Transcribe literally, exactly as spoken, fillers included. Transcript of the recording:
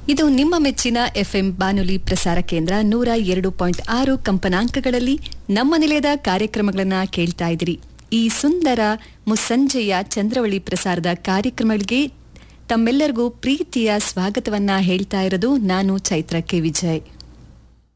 ಇದು ನಿಮ್ಮ ಮೆಚ್ಚಿನ ಎಫ್ಎಂ ಬಾನುಲಿ ಪ್ರಸಾರ ಕೇಂದ್ರ ನೂರ ಎರಡು ಪಾಯಿಂಟ್ ಆರು ಕಂಪನಾಂಕಗಳಲ್ಲಿ ನಮ್ಮ ನಿಲಯದ ಕಾರ್ಯಕ್ರಮಗಳನ್ನ ಕೇಳ್ತಾ ಇದ್ದೀರಿ. ಈ ಸುಂದರ ಮುಸ್ಸಂಜೆಯ ಚಂದ್ರವಳಿ ಪ್ರಸಾರದ ಕಾರ್ಯಕ್ರಮಗಳಿಗೆ ತಮ್ಮೆಲ್ಲರಿಗೂ ಪ್ರೀತಿಯ ಸ್ವಾಗತವನ್ನ ಹೇಳ್ತಾ ಇರೋದು ನಾನು ಚೈತ್ರ ಕೆ ವಿಜಯ್.